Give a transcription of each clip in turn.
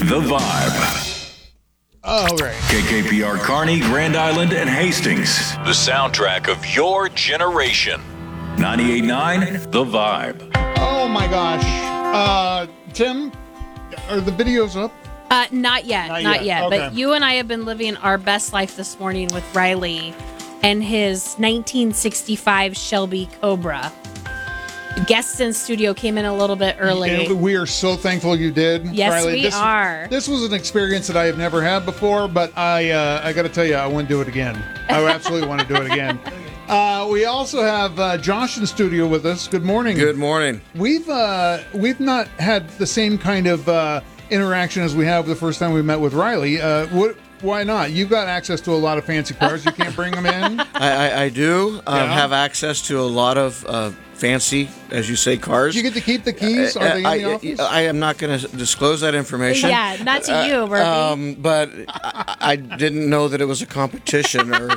The Vibe. Oh, right. KKPR Kearney, Grand Island, and Hastings. The soundtrack of your generation. 98.9 The Vibe. Oh, my gosh. Tim, are the videos up? Not yet. Not yet. Okay. But you and I have been living our best life this morning with Riley and his 1965 Shelby Cobra. Guests in studio came in a little bit early. And we are so thankful you did. Yes, Riley. we are. This was an experience that I have never had before, but I got to tell you, I want to do it again. I absolutely want to do it again. We also have Josh in studio with us. Good morning. Good morning. We've not had the same kind of interaction as we have the first time we met with Riley. Why not? You've got access to a lot of fancy cars. You can't bring them in? I do have access to a lot of fancy, as you say, cars. Do you get to keep the keys? Are they in the office? I am not going to disclose that information. Yeah, not to you, Murphy. But I didn't know that it was a competition, or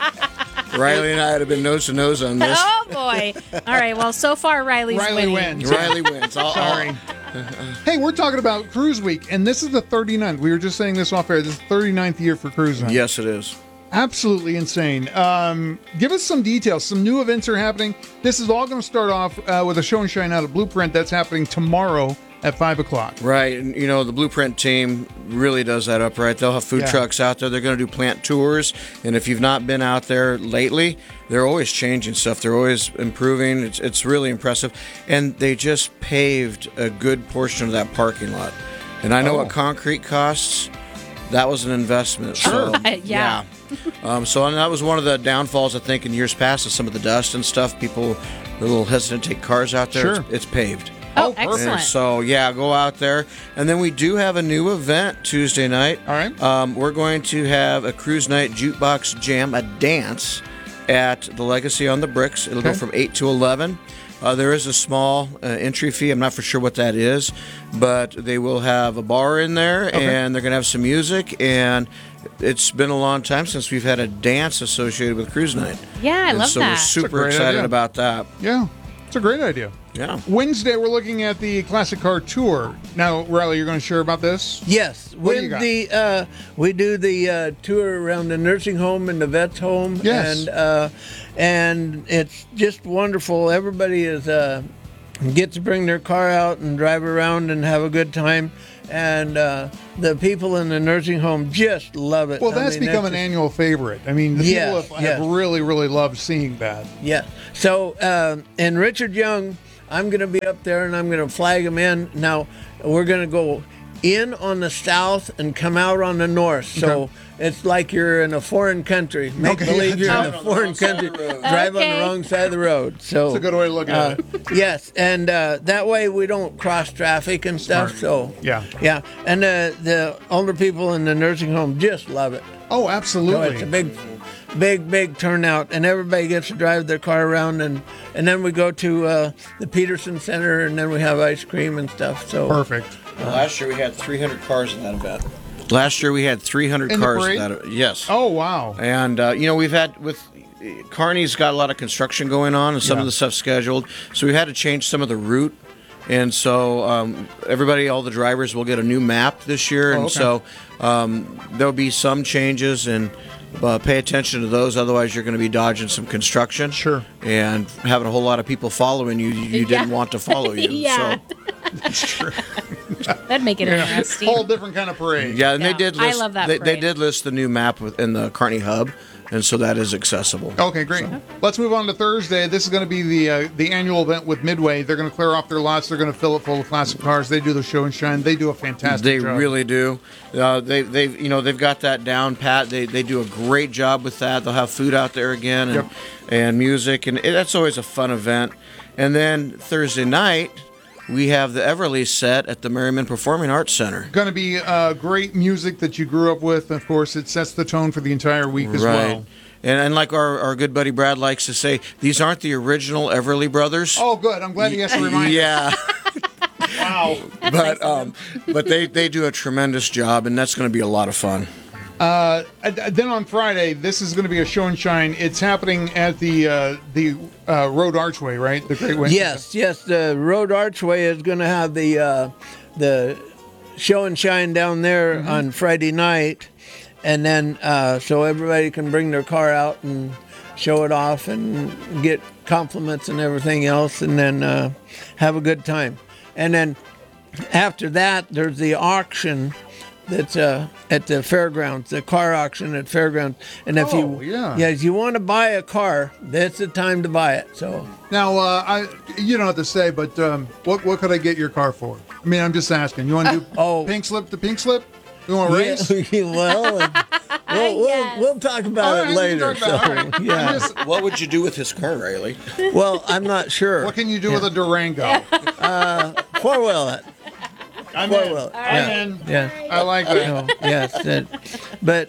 Riley and I would have been nose to nose on this. Oh, boy. All right. Well, so far, Riley wins. Riley wins. Sorry. Hey, we're talking about Cruise Week, and this is the 39th. We were just saying this off air. This is the 39th year for Cruise Night. Yes, it is. Absolutely insane. Give us some details. Some new events are happening. This is all going to start off with a show and shine out of Blueprint that's happening tomorrow at 5 o'clock. Right. And, you know, the Blueprint team really does that up right. They'll have food trucks out there. They're going to do plant tours. And if you've not been out there lately, they're always changing stuff. They're always improving. It's really impressive. And they just paved a good portion of that parking lot. And I know what concrete costs. That was an investment. Sure. So, Yeah. So and that was one of the downfalls, I think, in years past, of some of the dust and stuff. People are a little hesitant to take cars out there. Sure. It's paved. Oh, perfect. excellent. And so, go out there. And then we do have a new event Tuesday night. All right. We're going to have a Cruise Night Jukebox Jam, a dance at the Legacy on the Bricks. It'll go from 8 to 11. There is a small entry fee. I'm not for sure what that is, but they will have a bar in there, and they're going to have some music. And it's been a long time since we've had a dance associated with Cruise Night. Yeah, I love so that. we're super great excited idea. about that. Yeah, it's a great idea. Yeah. Wednesday, we're looking at the Classic Car Tour. Now, Riley, you're going to share about this? Yes, What do you got? we do the tour around the nursing home and the vet's home, Yes. and it's just wonderful. Everybody gets to bring their car out and drive around and have a good time, and the people in the nursing home just love it. Well, that's become an just- annual favorite. I mean, the people Yes, have really, really loved seeing that. Yeah. So, and Richard Young, I'm going to be up there and I'm going to flag him in. Now, we're going to go in on the south and come out on the north. So it's like you're in a foreign country. Make believe you're in a foreign country. Drive on the wrong side of the road. So That's a good way to look at it. Yes, and that way we don't cross traffic and stuff. So Yeah. and the older people in the nursing home just love it. Oh, So absolutely. it's a big turnout, and everybody gets to drive their car around, and then we go to the Peterson Center, and then we have ice cream and stuff. So Perfect. Last year we had 300 cars in that event. Last year we had 300 In the cars parade? in that event. Yes. Oh, wow. And, we've had Kearney's got a lot of construction going on and some of the stuff scheduled. So we had to change some of the route. And so all the drivers will get a new map this year. And so there'll be some changes, and pay attention to those. Otherwise, you're going to be dodging some construction. Sure. And having a whole lot of people following you didn't want to follow you. Yeah. So, That's true. That'd make it interesting. Whole different kind of parade. yeah, and Yeah, they did I list. love that They parade. did list the new map in the Kearney Hub, and so that is accessible. Okay, great. Let's move on to Thursday. This is going to be the annual event with Midway. They're going to clear off their lots. They're going to fill it full of classic cars. They do the show and shine. They do a fantastic They job. really do. They've got that down pat. They do a great job with that. They'll have food out there again and music, and that's always a fun event. And then Thursday night, we have the Everly set at the Merriman Performing Arts Center. Going to be great music that you grew up with. Of course, it sets the tone for the entire week as well. And like our good buddy Brad likes to say, these aren't the original Everly Brothers. Oh, good. I'm glad he has to remind us. Yeah. Wow. But they do a tremendous job, and that's going to be a lot of fun. Then on Friday, this is going to be a show and shine. It's happening at the Road Archway, right? The Great Way. Yes. The Road Archway is going to have the show and shine down there on Friday night, and then so everybody can bring their car out and show it off and get compliments and everything else, and then have a good time. And then after that, there's the auction that's at the fairgrounds, the car auction at fairgrounds. And if if you want to buy a car, that's the time to buy it. So now, you don't have to say, but what could I get your car for? I mean, I'm just asking. You want to do pink slip to pink slip? You want to race? We'll talk about it later. What would you do with his car, Riley? Well, I'm not sure. What can you do with a Durango? Four-wheel it. I'm Four-wheel. in. Yeah. I like that. Yes. But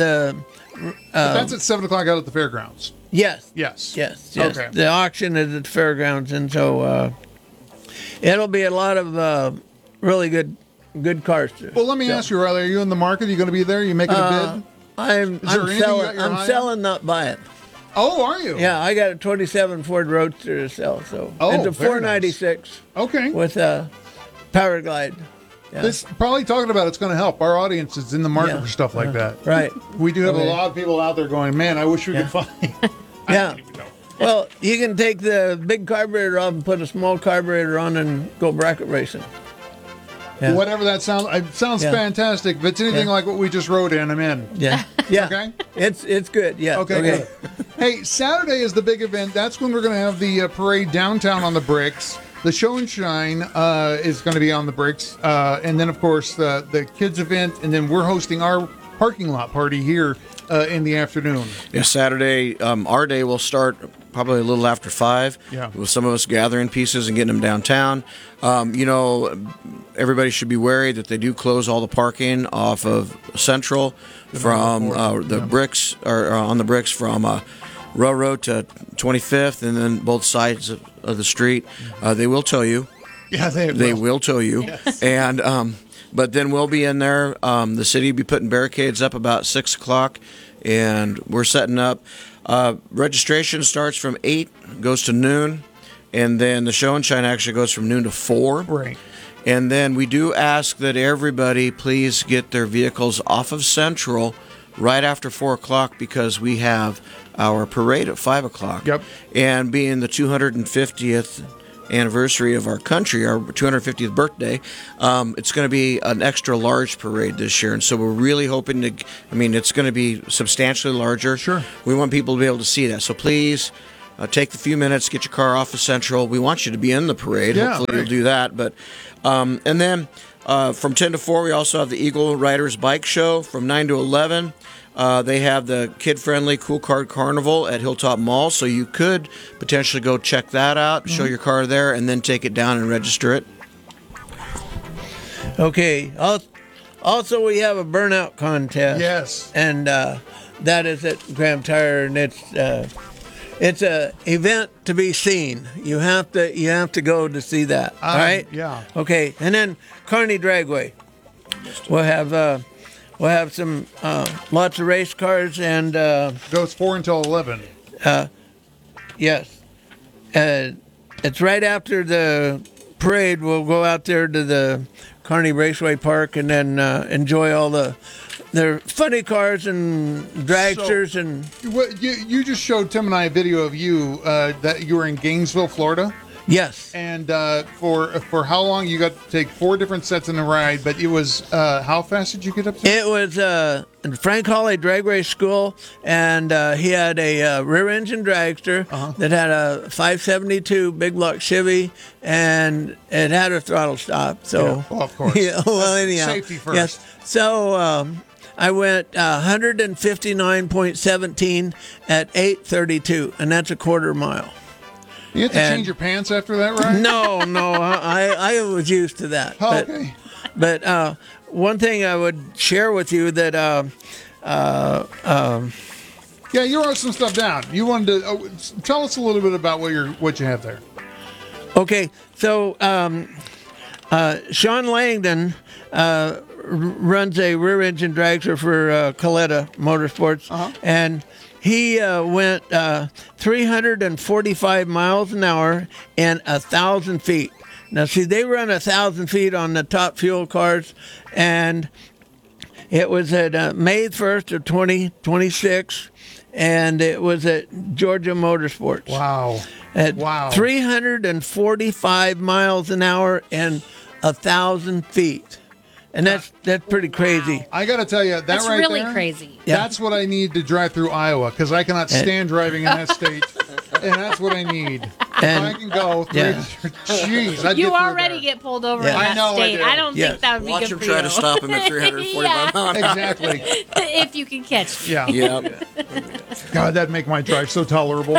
that's at 7 o'clock out at the fairgrounds. Yes. Yes. Okay. The auction is at the fairgrounds, and so it'll be a lot of really good cars. Well, let me ask you, Riley, are you in the market? Are you going to be there? Are you making a bid? I'm selling, not buying. Oh, are you? Yeah, I got a 27 Ford Roadster to sell. So it's a 496. Nice. Okay. With a Power Glide. Yeah. This probably talking about it's going to help. Our audience is in the market for stuff like that. Right. We do have a lot of people out there going, man, I wish we could find. Yeah. Well, you can take the big carburetor off and put a small carburetor on and go bracket racing. Yeah. Whatever that sounds, it sounds fantastic. If it's anything like what we just wrote in, I'm in. Yeah. Yeah. Okay. It's good. Yeah. Okay. Good. Hey, Saturday is the big event. That's when we're going to have the parade downtown on the bricks. The show and shine is going to be on the bricks, and then of course the kids event, and then we're hosting our parking lot party here in the afternoon. Yeah, Saturday, our day will start probably a little after 5. Yeah. With some of us gathering pieces and getting them downtown. Everybody should be wary that they do close all the parking off of Central from the bricks or on the bricks from Railroad to 25th, and then both sides of the street. They will tow you. Yeah, they will tow you. Yes. And but then we'll be in there. The city will be putting barricades up about 6 o'clock, and we're setting up. Registration starts from 8, goes to noon, and then the show and shine actually goes from noon to 4. Right. And then we do ask that everybody please get their vehicles off of Central right after 4 o'clock, because we have our parade at 5 o'clock. Yep. And being the 250th anniversary of our country, our 250th birthday, it's going to be an extra large parade this year. And so we're really hoping to, it's going to be substantially larger. Sure. We want people to be able to see that. So please take a few minutes, get your car off of Central. We want you to be in the parade. Yeah, hopefully you'll do that. But and then from 10 to 4, we also have the Eagle Riders Bike Show. From 9 to 11, they have the kid-friendly Cool Card Carnival at Hilltop Mall, so you could potentially go check that out, show your car there, and then take it down and register it. Okay. Also, we have a burnout contest. Yes. And that is at Graham Tire, and it's a event to be seen. You have to go to see that. All right. Yeah. Okay. And then Kearney Dragway. We'll have some lots of race cars and Goes 4 until 11. yes. It's right after the parade. We'll go out there to the Kearney Raceway Park and then enjoy all their funny cars and dragsters. And What you just showed Tim and I a video of you that you were in Gainesville, Florida. yes. And for how long? You got to take 4 different sets in a ride, but it was how fast did you get up to? It was Frank Hawley Drag Race School, and he had a rear-engine dragster that had a 572 big block Chevy, and it had a throttle stop. So, Yeah, well, of course. Yeah, well, anyhow, Safety first. Yes. So I went 159.17 at 8:32, and that's a quarter mile. You have to change your pants after that, right? No, I was used to that. Oh, But- okay. But one thing I would share with you that Yeah, you wrote some stuff down. You wanted to tell us a little bit about what you have there. okay, so Sean Langdon runs a rear engine dragster for Coletta Motorsports, and he went 345 miles an hour and 1,000 feet. Now, see, they run 1,000 feet on the top fuel cars, and it was at May 1st of 2026, and it was at Georgia Motorsports. Wow. At Wow. 345 miles an hour and 1,000 feet. And that's pretty crazy. I got to tell you, that That's right really there, crazy. Yeah. That's what I need to drive through Iowa because I cannot stand driving in that state, and that's what I need. If And- I can go through, Yeah. jeez, I'd You get through already there. get pulled over Yeah. in I that know I state. do. I don't Yes. think that would be Watch good him for try you. to stop him at 345 Yeah. miles an hour. Exactly. If you can catch me. Yeah. Yep. God, that'd make my drive so tolerable.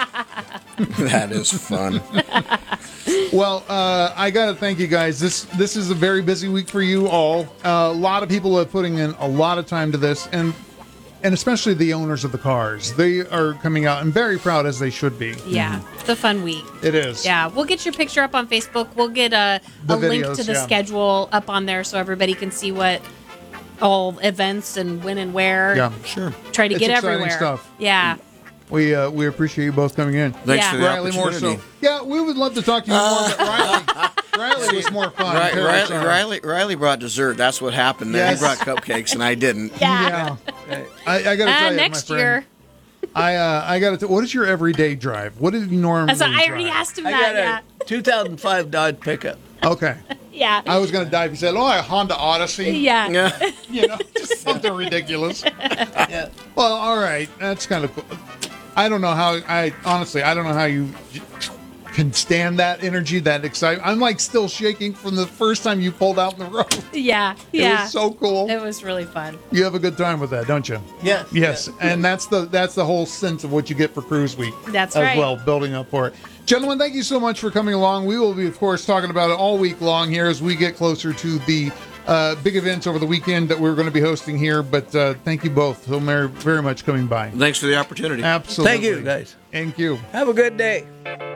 That is fun. Well, I got to thank you guys. This is a very busy week for you all. A lot of people are putting in a lot of time to this, and especially the owners of the cars. They are coming out and very proud, as they should be. Yeah, it's a fun week. It is. Yeah, we'll get your picture up on Facebook. We'll get a The link videos, to the yeah. schedule up on there so everybody can see what all events and when and where. Yeah. Sure. Try to It's get exciting everywhere. stuff. Yeah. We appreciate you both coming in. Thanks Yeah. for the Riley, more opportunity. so. Yeah, we would love to talk to you more, but Riley was more fun. Riley brought dessert. That's what happened there. Yes. He brought cupcakes, and I didn't. Yeah. Yeah. I got to tell you, Next my year. friend, I got to. What is your everyday drive? What do you normally? So I already drive? asked him I that. got a 2005 Dodge pickup. Okay, Yeah. I was going to dive. You said, "Oh, a Honda Odyssey." Yeah. Yeah. You know, just something ridiculous. Yeah. Well, all right, that's kind of cool. I don't know how. Honestly, I don't know how you can stand that energy, that excitement. I'm like still shaking from the first time you pulled out in the road. Yeah. It Yeah. was so cool. It was really fun. You have a good time with that, don't you? Yes. Yes, and that's the whole sense of what you get for Cruise Week. That's as right. well, building up for it. Gentlemen, thank you so much for coming along. We will be, of course, talking about it all week long here as we get closer to the big events over the weekend that we're going to be hosting here. But thank you both so very much coming by. Thanks for the opportunity. Absolutely. Thank you, guys. Thank you. Have a good day.